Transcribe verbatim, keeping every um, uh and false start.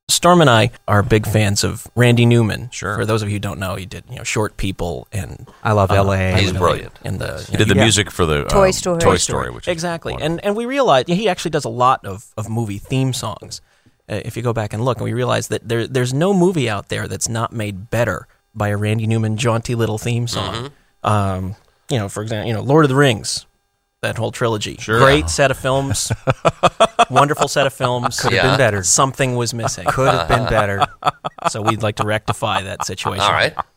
Storm and I are big fans of Randy Newman. Sure. For those of you who don't know, he did you know Short People and I love L A. He's brilliant. And the He did the Yeah. music for the Toy um, Story. Toy Story, which is exactly. wonderful. And and we realized he actually does a lot of, of movie theme songs. Uh, if you go back and look, and we realize that there there's no movie out there that's not made better by a Randy Newman jaunty little theme song. Mm-hmm. Um, you know, for example, you know, Lord of the Rings, that whole trilogy. Sure. Great Yeah. set of films. Wonderful set of films. Could have Yeah. been better. Something was missing. Could have been better. So we'd like to rectify that situation. All right.